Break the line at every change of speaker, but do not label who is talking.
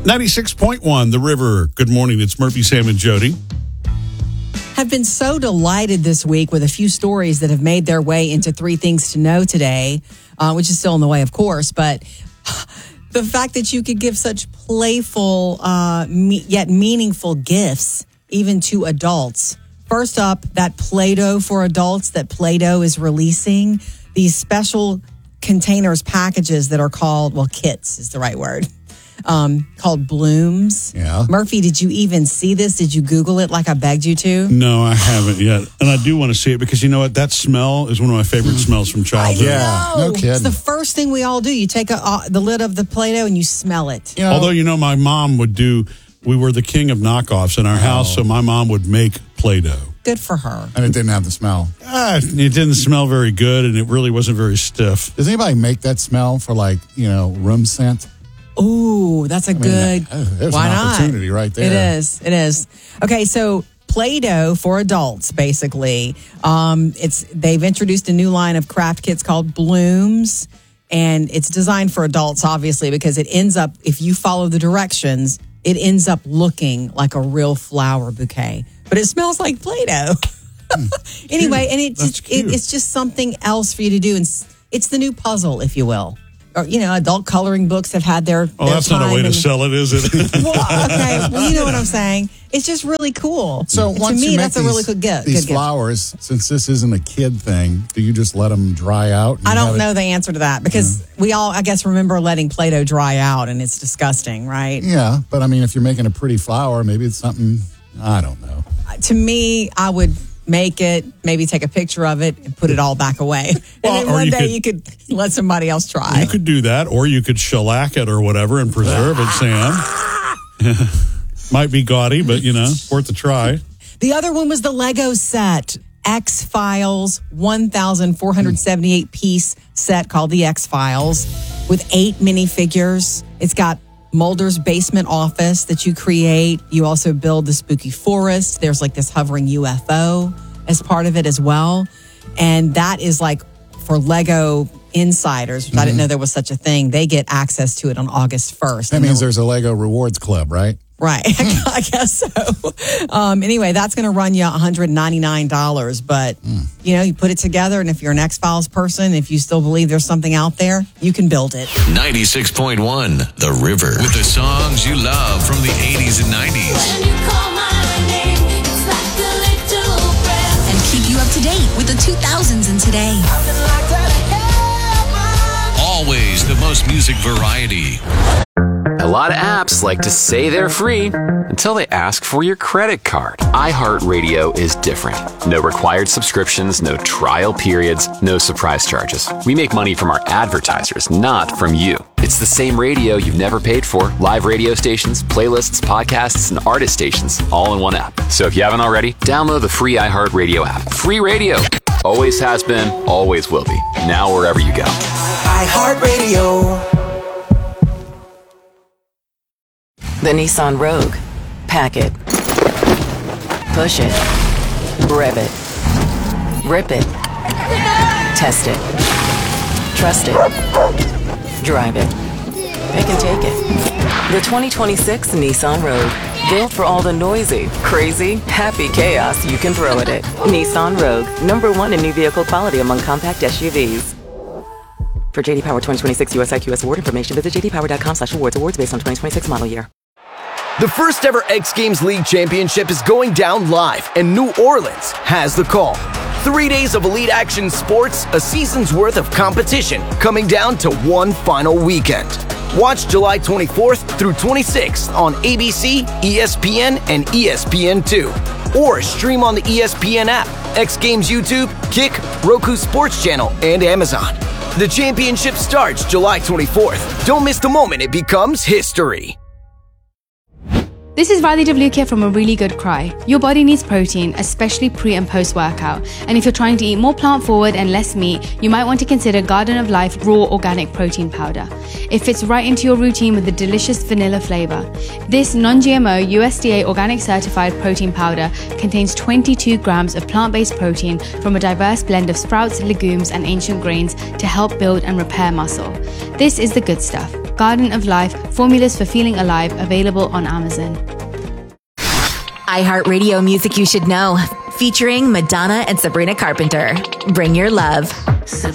96.1, The River. Good morning. It's Murphy, Sam, and Jody.
Have been so delighted this week with a few stories that have made their way into 3 Things to Know today, which is still in the way, of course. But the fact that you could give such playful yet meaningful gifts even to adults. First up, that Play-Doh for adults that Play-Doh is releasing. These special containers, packages that are called, well, kits is the right word. Called Blooms.
Yeah.
Murphy, did you even see this? Did you Google it like I begged you to?
No, I haven't yet. And I do want to see it because you know what? That smell is one of my favorite smells from childhood.
Yeah, no kidding.
It's the first thing we all do. You take the lid of the Play-Doh and you smell it.
You know,
Although, you know, my mom would we were the king of knockoffs in our house, so my mom would make Play-Doh.
Good for her.
and it didn't have the smell.
It didn't smell very good, and it really wasn't very stiff.
Does anybody make that smell for room scent?
Ooh, that's good.
There's
Why
an
not?
opportunity right there.
It is. Okay, so Play-Doh for adults, basically. They've introduced a new line of craft kits called Blooms, and it's designed for adults, obviously, because it ends up, if you follow the directions, it ends up looking like a real flower bouquet. But it smells like Play-Doh. Anyway, and it's just something else for you to do. And it's the new puzzle, if you will. Or, adult coloring books have had their
That's
time
not a way to sell it, is it?
Well, you know what I'm saying. It's just really cool.
So
to
once
me,
you make
that's a really good gift.
These flowers, since this isn't a kid thing, do you just let them dry out?
I don't know the answer to that because we all, I guess, remember letting Play-Doh dry out, and it's disgusting, right?
Yeah, but I mean, if you're making a pretty flower, maybe it's something, I don't know.
To me, I would make it, maybe take a picture of it and put it all back away.
Well,
and then one day you could let somebody else try.
You could do that, or you could shellac it or whatever and preserve it, Sam. Might be gaudy, but, worth a try.
The other one was the Lego set. X-Files, 1,478-piece set called the X-Files with 8 minifigures. It's got Mulder's basement office that you create. You also build the spooky forest. There's this hovering UFO as part of it as well. And that is for Lego insiders, which I didn't know there was such a thing. They get access to it on August 1st.
That means there's a Lego Rewards Club, right?
Right. I guess so. Anyway, that's going to run you $199. But, you put it together. And if you're an X-Files person, if you still believe there's something out there, you can build it.
96.1 The River. With the songs you love from the 80s and 90s.
When you call my name, it's like a little breath.
And keep you up to date with the 2000s and today.
Always the most music variety.
A lot of apps like to say they're free until they ask for your credit card. iHeartRadio is different. No required subscriptions, no trial periods, no surprise charges. We make money from our advertisers, not from you. It's the same radio you've never paid for. Live radio stations, playlists, podcasts, and artist stations, all in one app. So if you haven't already, download the free iHeartRadio app. Free radio. Always has been, always will be. Now wherever you go.
iHeartRadio.
The Nissan Rogue. Pack it. Push it. Rev it. Rip it. Test it. Trust it. Drive it. Pick and take it. The 2026 Nissan Rogue. Built for all the noisy, crazy, happy chaos you can throw at it. Nissan Rogue. #1 in new vehicle quality among compact SUVs. For JD Power 2026 US IQS award information, visit jdpower.com/awards. Awards based on 2026 model year.
The first ever X Games League Championship is going down live, and New Orleans has the call. 3 days of elite action sports, a season's worth of competition, coming down to one final weekend. Watch July 24th through 26th on ABC, ESPN, and ESPN2. Or stream on the ESPN app, X Games YouTube, Kick, Roku Sports Channel, and Amazon. The championship starts July 24th. Don't miss the moment it becomes history.
This is Riley Devlukia from A Really Good Cry. Your body needs protein, especially pre and post workout. And if you're trying to eat more plant forward and less meat, you might want to consider Garden of Life Raw Organic Protein Powder. It fits right into your routine with a delicious vanilla flavor. This non-GMO USDA organic certified protein powder contains 22 grams of plant-based protein from a diverse blend of sprouts, legumes, and ancient grains to help build and repair muscle. This is the good stuff. Garden of Life, Formulas for Feeling Alive, available on Amazon.
iHeartRadio Music You Should Know, featuring Madonna and Sabrina Carpenter. Bring your love.
Sabrina.